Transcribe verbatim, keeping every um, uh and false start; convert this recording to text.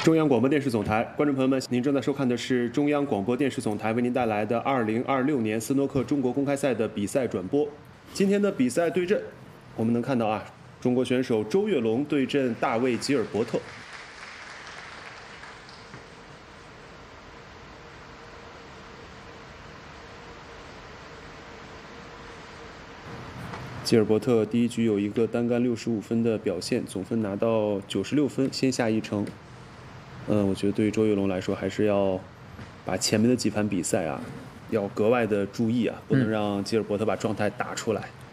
中央广播电视总台，观众朋友们，您正在收看的是中央广播电视总台为您带来的二零二六年斯诺克中国公开赛的比赛转播。今天的比赛对阵，我们能看到啊，中国选手周跃龙对阵大卫吉尔伯特。吉尔伯特第一局有一个单杆六十五分的表现，总分拿到九十六分，先下一城。嗯，我觉得对于周跃龙来说，还是要把前面的几盘比赛啊，要格外的注意啊，不能让吉尔伯特把状态打出来。嗯